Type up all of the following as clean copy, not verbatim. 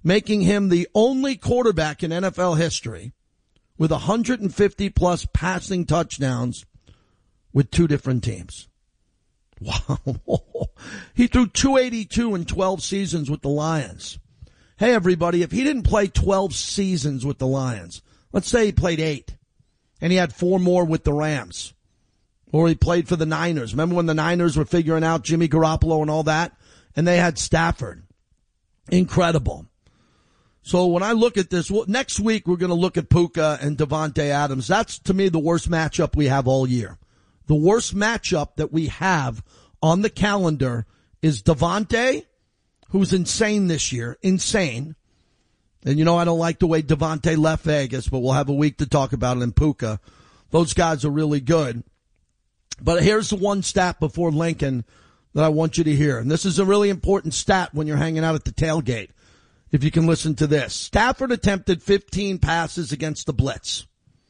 making him the only quarterback in NFL history with 150-plus passing touchdowns with two different teams. Wow. He threw 282 in 12 seasons with the Lions. Hey, everybody, if he didn't play 12 seasons with the Lions, let's say he played 8, and he had 4 more with the Rams, or he played for the Niners. Remember when the Niners were figuring out Jimmy Garoppolo and all that? And they had Stafford. Incredible. So when I look at this, next week we're going to look at Puka and Davante Adams. That's, to me, the worst matchup we have all year. The worst matchup that we have on the calendar is Davante, who's insane this year. Insane. And you know I don't like the way Davante left Vegas, but we'll have a week to talk about it in Puka. Those guys are really good. But here's the one stat before Lincoln that I want you to hear. And this is a really important stat when you're hanging out at the tailgate. If you can listen to this. Stafford attempted 15 passes against the blitz.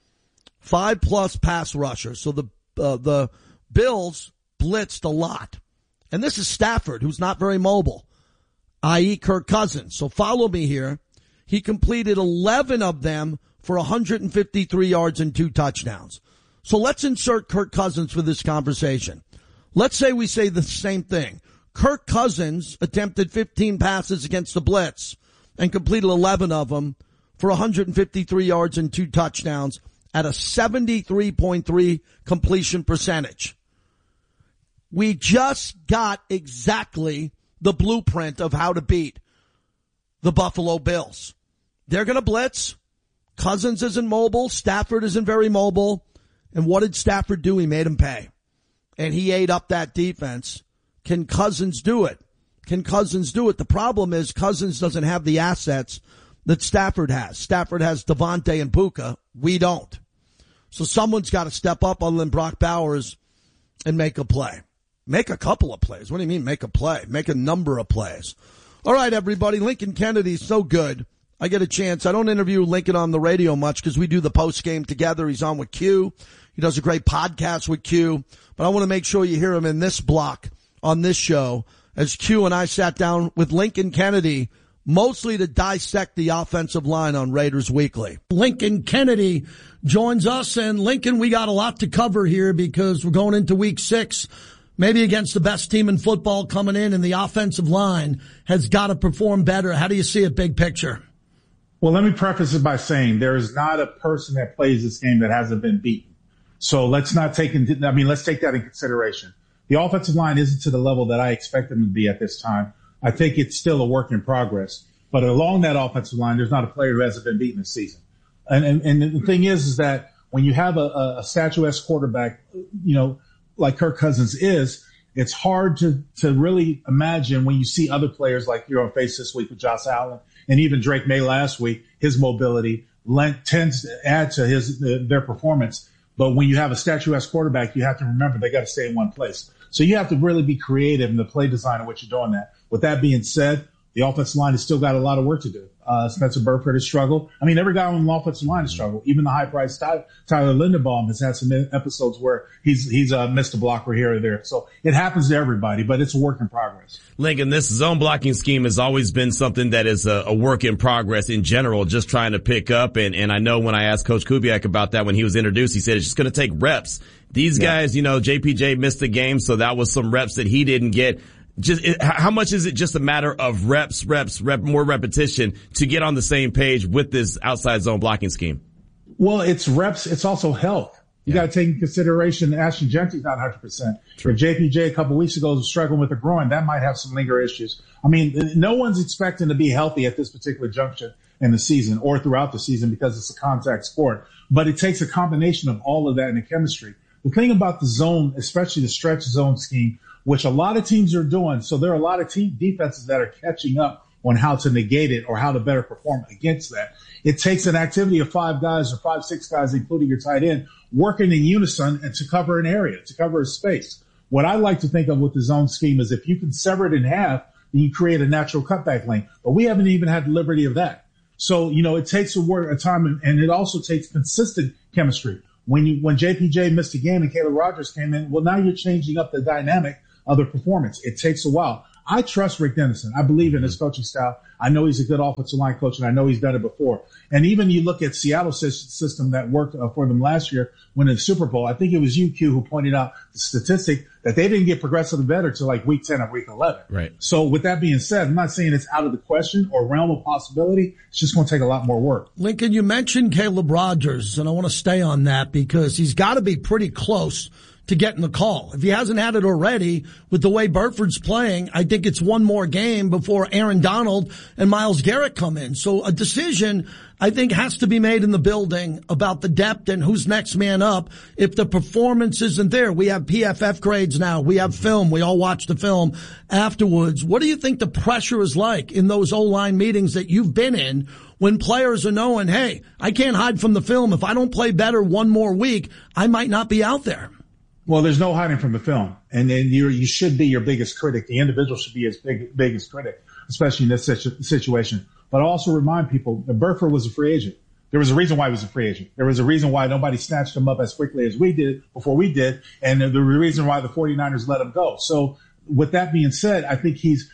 5+ pass rushers. So the Bills blitzed a lot. And this is Stafford, who's not very mobile, i.e. Kirk Cousins. So follow me here. He completed 11 of them for 153 yards and 2 touchdowns. So let's insert Kirk Cousins for this conversation. Let's say we say the same thing. Kirk Cousins attempted 15 passes against the blitz and completed 11 of them for 153 yards and 2 touchdowns at a 73.3 completion percentage. We just got exactly the blueprint of how to beat the Buffalo Bills. They're going to blitz. Cousins isn't mobile. Stafford isn't very mobile. And what did Stafford do? He made him pay. And he ate up that defense. Can Cousins do it? Can Cousins do it? The problem is Cousins doesn't have the assets that Stafford has. Stafford has Davante and Puka. We don't. So someone's got to step up other than Brock Bowers and make a play. Make a couple of plays. What do you mean make a play? Make a number of plays. All right, everybody. Lincoln Kennedy's so good. I get a chance. I don't interview Lincoln on the radio much because we do the post game together. He's on with Q. He does a great podcast with Q. But I want to make sure you hear him in this block on this show as Q and I sat down with Lincoln Kennedy mostly to dissect the offensive line on Raiders Weekly. Lincoln Kennedy joins us, and Lincoln, we got a lot to cover here because we're going into week 6, maybe against the best team in football coming in, and the offensive line has got to perform better. How do you see it big picture? Well, let me preface it by saying there is not a person that plays this game that hasn't been beaten. So let's take that in consideration. The offensive line isn't to the level that I expect them to be at this time. I think it's still a work in progress. But along that offensive line, there's not a player who hasn't been beaten this season. And the thing is that when you have a statuesque quarterback, like Kirk Cousins is, it's hard to really imagine when you see other players like you're on face this week with Josh Allen and even Drake May last week, his mobility tends to add to their performance. But when you have a statuesque quarterback, you have to remember they got to stay in one place. So you have to really be creative in the play design of what you're doing that. With that being said, the offensive line has still got a lot of work to do. Spencer Burford has struggled. I mean, every guy on the offensive line has struggled. Even the high-priced Tyler Linderbaum has had some episodes where he's missed a blocker here or there. So it happens to everybody, but it's a work in progress. Lincoln, this zone blocking scheme has always been something that is a work in progress in general, just trying to pick up. And I know when I asked Coach Kubiak about that when he was introduced, he said it's just going to take reps. These guys, JPJ missed the game, so that was some reps that he didn't get. How much is it just a matter of more repetition to get on the same page with this outside zone blocking scheme? Well, it's reps. It's also health. You got to take into consideration Ashton Genty's not 100%. True. If JPJ a couple weeks ago was struggling with a groin, that might have some lingering issues. I mean, no one's expecting to be healthy at this particular junction in the season or throughout the season because it's a contact sport. But it takes a combination of all of that in the chemistry. The thing about the zone, especially the stretch zone scheme, which a lot of teams are doing. So there are a lot of team defenses that are catching up on how to negate it or how to better perform against that. It takes an activity of 5 guys or 5, 6 guys, including your tight end, working in unison and to cover an area, to cover a space. What I like to think of with the zone scheme is if you can sever it in half, then you create a natural cutback lane. But we haven't even had the liberty of that. So, it takes a time and it also takes consistent chemistry. When JPJ missed a game and Caleb Rogers came in, well, now you're changing up the dynamic of the performance. It takes a while. I trust Rick Dennison. I believe in his coaching style. I know he's a good offensive line coach, and I know he's done it before. And even you look at Seattle's system that worked for them last year, winning the Super Bowl. I think it was UQ who pointed out the statistic that they didn't get progressively better till like week 10 or week 11. Right. So with that being said, I'm not saying it's out of the question or realm of possibility. It's just going to take a lot more work. Lincoln, you mentioned Caleb Rogers, and I want to stay on that because he's got to be pretty close to getting the call. If he hasn't had it already with the way Burford's playing, I think it's one more game before Aaron Donald and Myles Garrett come in. So a decision, I think, has to be made in the building about the depth and who's next man up if the performance isn't there. We have PFF grades now. We have film. We all watch the film afterwards. What do you think the pressure is like in those O-line meetings that you've been in when players are knowing, hey, I can't hide from the film. If I don't play better one more week, I might not be out there? Well, there's no hiding from the film, and then you should be your biggest critic. The individual should be his biggest critic, especially in this situation. But I also remind people that Burford was a free agent. There was a reason why he was a free agent. There was a reason why nobody snatched him up as quickly as we did before we did, and the reason why the 49ers let him go. So with that being said, I think he's,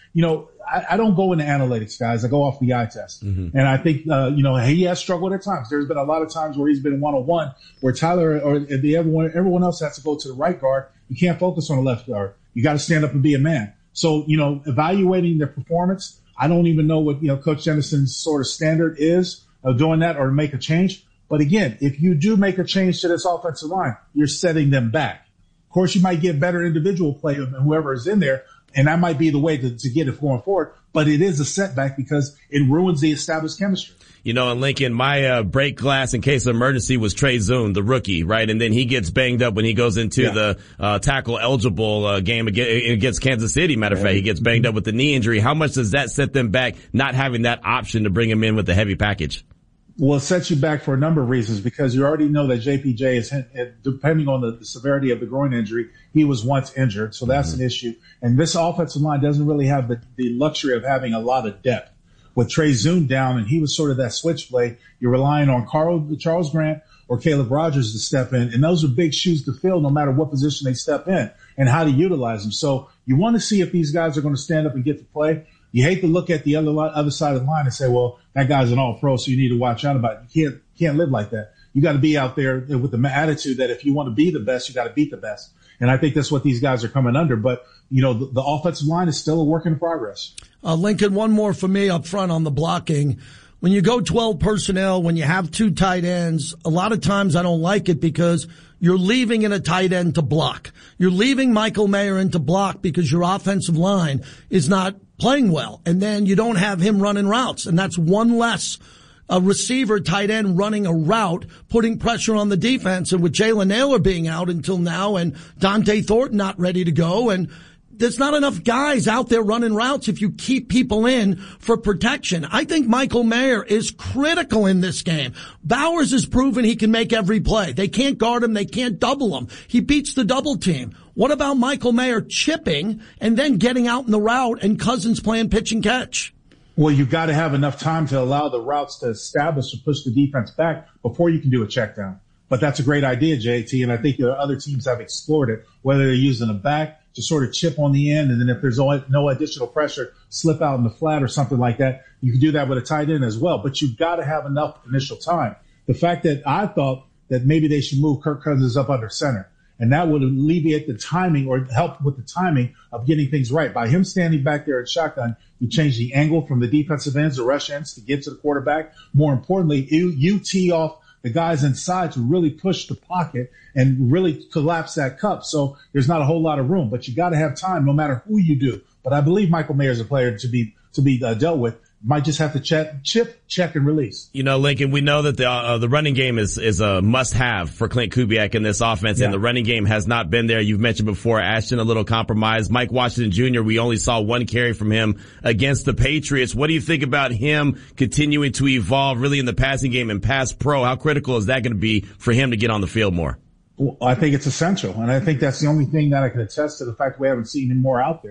I don't go into analytics, guys. I go off the eye test. Mm-hmm. And I think, he has struggled at times. There's been a lot of times where he's been one-on-one where Tyler or everyone else has to go to the right guard. You can't focus on the left guard. You got to stand up and be a man. So, evaluating their performance, I don't even know what, Coach Dennison's sort of standard is of doing that or make a change. But again, if you do make a change to this offensive line, you're setting them back. Of course, you might get better individual play than whoever is in there. And that might be the way to get it going forward. But it is a setback because it ruins the established chemistry. And Lincoln, my break glass in case of emergency was Trey Zune, the rookie, right? And then he gets banged up when he goes into the tackle eligible game against Kansas City. Matter of fact, he gets banged up with the knee injury. How much does that set them back, not having that option to bring him in with the heavy package? Well, it sets you back for a number of reasons because you already know that JPJ is, depending on the severity of the groin injury, he was once injured. So that's an issue. And this offensive line doesn't really have the luxury of having a lot of depth. With Trey Zune down, and he was sort of that switchblade, you're relying on Charles Grant or Caleb Rogers to step in. And those are big shoes to fill no matter what position they step in and how to utilize them. So you want to see if these guys are going to stand up and get to play. You hate to look at the other side of the line and say, well, that guy's an all-pro, so you need to watch out about it. You can't live like that. You got to be out there with the attitude that if you want to be the best, you got to beat the best. And I think that's what these guys are coming under. But, the offensive line is still a work in progress. Lincoln, one more for me up front on the blocking. When you go 12 personnel, when you have two tight ends, a lot of times I don't like it because you're leaving in a tight end to block. You're leaving Michael Mayer in to block because your offensive line is not playing well. And then you don't have him running routes. And that's one less a receiver tight end running a route, putting pressure on the defense. And with Jalen Nailor being out until now and Dante Thornton not ready to go, and there's not enough guys out there running routes if you keep people in for protection. I think Michael Mayer is critical in this game. Bowers has proven he can make every play. They can't guard him. They can't double him. He beats the double team. What about Michael Mayer chipping and then getting out in the route and Cousins playing pitch and catch? Well, you've got to have enough time to allow the routes to establish and push the defense back before you can do a check down. But that's a great idea, JT, and I think other teams have explored it, whether they're using a back to sort of chip on the end, and then if there's no additional pressure, slip out in the flat or something like that. You can do that with a tight end as well, but you've got to have enough initial time. The fact that I thought that maybe they should move Kirk Cousins up under center, and that would alleviate the timing or help with the timing of getting things right. By him standing back there in shotgun, you change the angle from the defensive ends, the rush ends to get to the quarterback. More importantly, you tee off the guys inside to really push the pocket and really collapse that cup. So there's not a whole lot of room, but you got to have time no matter who you do. But I believe Michael Mayer is a player to be dealt with. Might just have to check, and release. Lincoln, we know that the running game is a must-have for Clint Kubiak in this offense, and the running game has not been there. You've mentioned before, Ashton a little compromised. Mike Washington Jr., we only saw one carry from him against the Patriots. What do you think about him continuing to evolve really in the passing game and pass pro? How critical is that going to be for him to get on the field more? Well, I think it's essential, and I think that's the only thing that I can attest to the fact we haven't seen him more out there.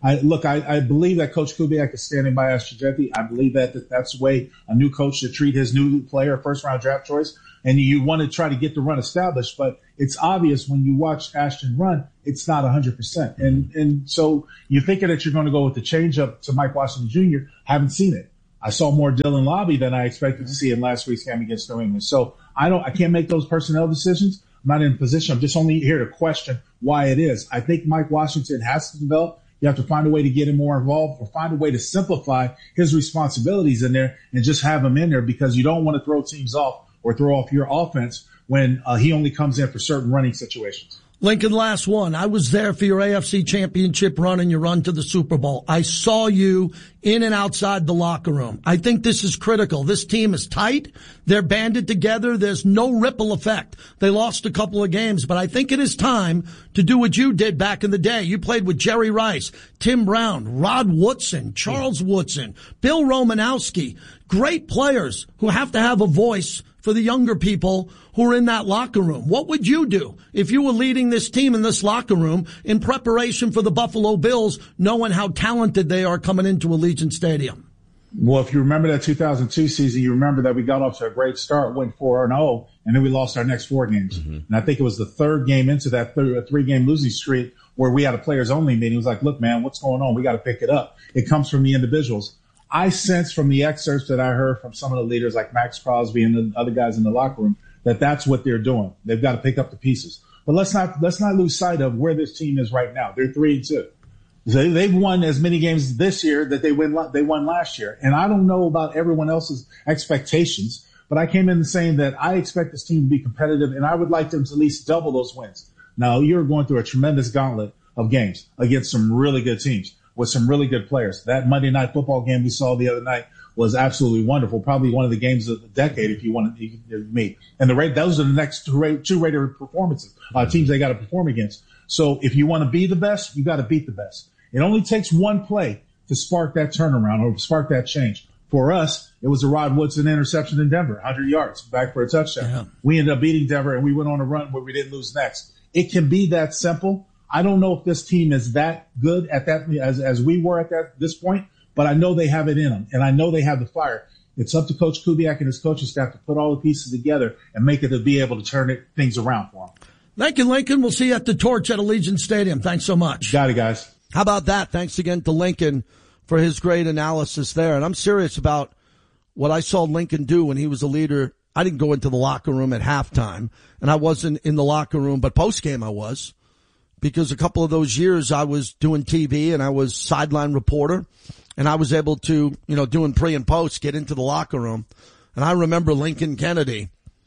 I believe that Coach Kubiak is standing by Ashton Jeanty. I believe that that's the way a new coach should treat his new player, first round draft choice. And you want to try to get the run established, but it's obvious when you watch Ashton run, it's not 100%. And so you're thinking that you're going to go with the change up to Mike Washington Jr. Haven't seen it. I saw more Dylan Lobby than I expected to see in last week's game against New England. So I can't make those personnel decisions. I'm not in a position. I'm just only here to question why it is. I think Mike Washington has to develop. You have to find a way to get him more involved or find a way to simplify his responsibilities in there and just have him in there, because you don't want to throw teams off or throw off your offense when he only comes in for certain running situations. Lincoln, last one. I was there for your AFC Championship run and your run to the Super Bowl. I saw you in and outside the locker room. I think this is critical. This team is tight. They're banded together. There's no ripple effect. They lost a couple of games, but I think it is time to do what you did back in the day. You played with Jerry Rice, Tim Brown, Rod Woodson, Charles Woodson, Bill Romanowski. Great players who have to have a voice for the younger people who are in that locker room. What would you do if you were leading this team in this locker room in preparation for the Buffalo Bills, knowing how talented they are coming into Allegiant Stadium? Well, if you remember that 2002 season, you remember that we got off to a great start, went 4-0, and then we lost our next 4 games. Mm-hmm. And I think it was the third game into that 3-game losing streak where we had a players-only meeting. It was like, look, man, what's going on? We got to pick it up. It comes from the individuals. I sense from the excerpts that I heard from some of the leaders like Max Crosby and the other guys in the locker room that that's what they're doing. They've got to pick up the pieces. But let's not lose sight of where this team is right now. They're 3-2. They've won as many games this year that they won last year. And I don't know about everyone else's expectations, but I came in saying that I expect this team to be competitive, and I would like them to at least double those wins. Now, you're going through a tremendous gauntlet of games against some really good teams with some really good players. That Monday Night Football game we saw the other night was absolutely wonderful. Probably one of the games of the decade, if you want me. And those are the next two rated performances, teams they got to perform against. So if you want to be the best, you got to beat the best. It only takes one play to spark that turnaround or spark that change. For us, it was a Rod Woodson interception in Denver, 100 yards, back for a touchdown. Yeah. We ended up beating Denver, and we went on a run where we didn't lose next. It can be that simple. I don't know if this team is that good at that as we were at this point, but I know they have it in them, and I know they have the fire. It's up to Coach Kubiak and his coaching staff to put all the pieces together and make it to be able to turn things around for them. Thank you, Lincoln. We'll see you at the Torch at Allegiant Stadium. Thanks so much. Got it, guys. How about that? Thanks again to Lincoln for his great analysis there. And I'm serious about what I saw Lincoln do when he was a leader. I didn't go into the locker room at halftime, and I wasn't in the locker room, but postgame I was. Because a couple of those years I was doing TV and I was sideline reporter, and I was able to, doing pre and post, get into the locker room. And I remember Lincoln Kennedy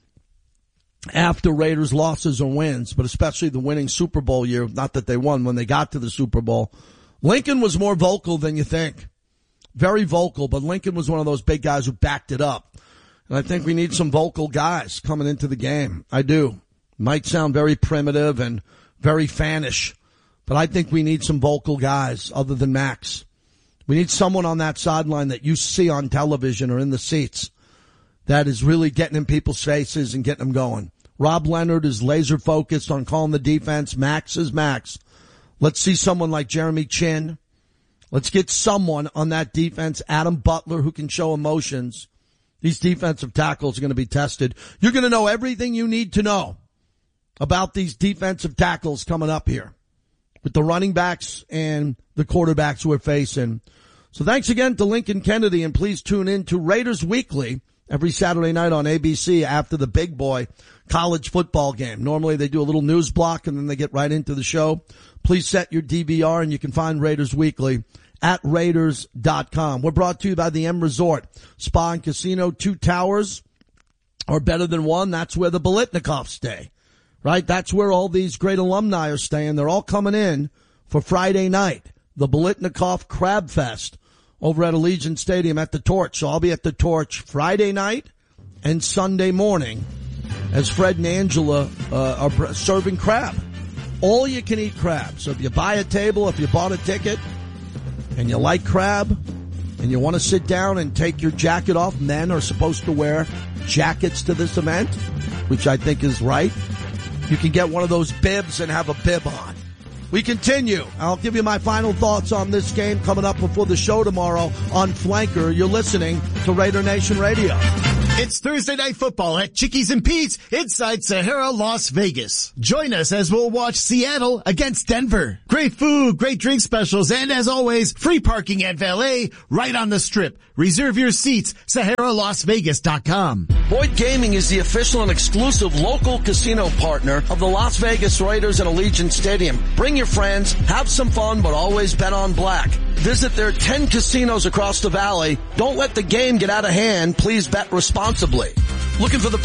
after Raiders losses or wins, but especially the winning Super Bowl year, not that they won, when they got to the Super Bowl. Lincoln was more vocal than you think. Very vocal, but Lincoln was one of those big guys who backed it up. And I think we need some vocal guys coming into the game. I do. Might sound very primitive and very fanish, but I think we need some vocal guys other than Max. We need someone on that sideline that you see on television or in the seats that is really getting in people's faces and getting them going. Rob Leonard is laser focused on calling the defense. Max is Max. Let's see someone like Jeremy Chin. Let's get someone on that defense, Adam Butler, who can show emotions. These defensive tackles are going to be tested. You're going to know everything you need to know about these defensive tackles coming up here with the running backs and the quarterbacks we're facing. So thanks again to Lincoln Kennedy, and please tune in to Raiders Weekly every Saturday night on ABC after the big boy college football game. Normally they do a little news block and then they get right into the show. Please set your DVR, and you can find Raiders Weekly at Raiders.com. We're brought to you by the M Resort Spa and Casino. 2 towers are better than one. That's where the Bolitnikovs stay, right? That's where all these great alumni are staying. They're all coming in for Friday night, the Bolitnikov Crab Fest over at Allegiant Stadium at the Torch. So I'll be at the Torch Friday night and Sunday morning as Fred and Angela are serving crab. All you can eat crab. So if you buy a table, if you bought a ticket and you like crab and you want to sit down and take your jacket off, men are supposed to wear jackets to this event, which I think is right. You can get one of those bibs and have a bib on. We continue. I'll give you my final thoughts on this game coming up before the show tomorrow on Flanker. You're listening to Raider Nation Radio. It's Thursday Night Football at Chickies and Pete's inside Sahara, Las Vegas. Join us as we'll watch Seattle against Denver. Great food, great drink specials, and as always, free parking at valet right on the strip. Reserve your seats, SaharaLasVegas.com. Boyd Gaming is the official and exclusive local casino partner of the Las Vegas Raiders and Allegiant Stadium. Bring your friends, have some fun, but always bet on black. Visit their 10 casinos across the valley. Don't let the game get out of hand. Please bet responsibly. Looking for the